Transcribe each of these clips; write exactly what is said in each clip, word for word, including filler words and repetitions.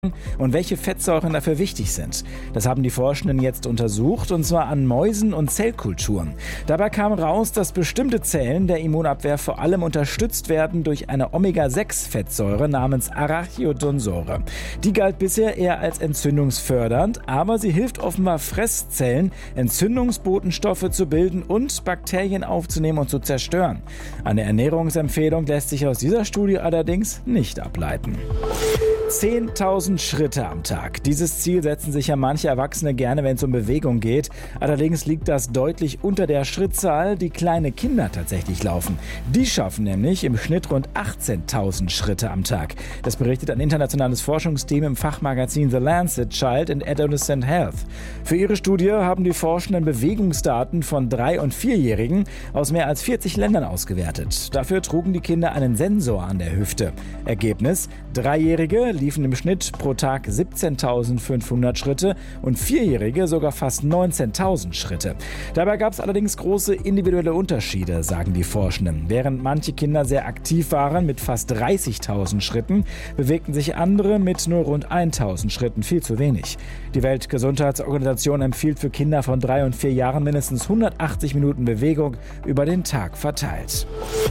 und welche Fettsäuren dafür wichtig sind. Das haben die Forschenden jetzt untersucht, und zwar an Mäusen und Zellkulturen. Dabei kam raus, dass bestimmte Zellen der Immunabwehr vor allem unterstützt werden durch eine Omega sechs Fettsäure namens Arachidonsäure. Die galt bisher eher als entzündungsfördernd, aber sie hilft offenbar Fresszellen, Entzündungsbotenstoffe zu bilden und Bakterien aufzunehmen und zu zerstören. Eine Ernährungsempfehlung lässt sich aus dieser Studie allerdings nicht ableiten. zehntausend Schritte am Tag. Dieses Ziel setzen sich ja manche Erwachsene gerne, wenn es um Bewegung geht. Allerdings liegt das deutlich unter der Schrittzahl, die kleine Kinder tatsächlich laufen. Die schaffen nämlich im Schnitt rund achtzehntausend Schritte am Tag. Das berichtet ein internationales Forschungsteam im Fachmagazin The Lancet Child and Adolescent Health. Für ihre Studie haben die Forschenden Bewegungsdaten von drei- und vierjährigen aus mehr als vierzig Ländern ausgewertet. Dafür trugen die Kinder einen Sensor an der Hüfte. Ergebnis: Dreijährige liefen im Schnitt pro Tag siebzehntausendfünfhundert Schritte und Vierjährige sogar fast neunzehntausend Schritte. Dabei gab es allerdings große individuelle Unterschiede, sagen die Forschenden. Während manche Kinder sehr aktiv waren mit fast dreißigtausend Schritten, bewegten sich andere mit nur rund tausend Schritten, viel zu wenig. Die Weltgesundheitsorganisation empfiehlt für Kinder von drei und vier Jahren mindestens hundertachtzig Minuten Bewegung über den Tag verteilt.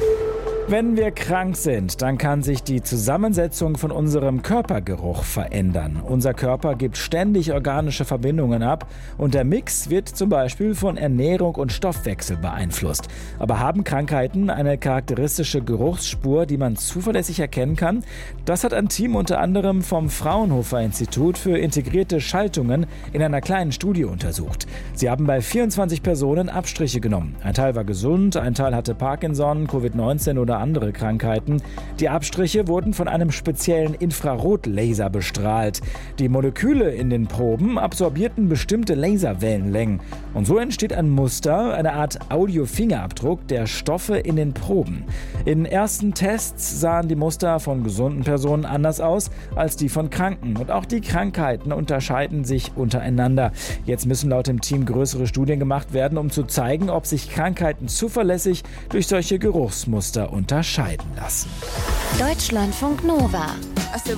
Wenn wir krank sind, dann kann sich die Zusammensetzung von unserem Körpergeruch verändern. Unser Körper gibt ständig organische Verbindungen ab und der Mix wird zum Beispiel von Ernährung und Stoffwechsel beeinflusst. Aber haben Krankheiten eine charakteristische Geruchsspur, die man zuverlässig erkennen kann? Das hat ein Team unter anderem vom Fraunhofer Institut für integrierte Schaltungen in einer kleinen Studie untersucht. Sie haben bei vierundzwanzig Personen Abstriche genommen. Ein Teil war gesund, ein Teil hatte Parkinson, Covid neunzehn oder andere Krankheiten. Die Abstriche wurden von einem speziellen Infrarotlaser bestrahlt. Die Moleküle in den Proben absorbierten bestimmte Laserwellenlängen. Und so entsteht ein Muster, eine Art Audiofingerabdruck der Stoffe in den Proben. In ersten Tests sahen die Muster von gesunden Personen anders aus als die von Kranken. Und auch die Krankheiten unterscheiden sich untereinander. Jetzt müssen laut dem Team größere Studien gemacht werden, um zu zeigen, ob sich Krankheiten zuverlässig durch solche Geruchsmuster unterscheiden lassen. Deutschlandfunk Nova.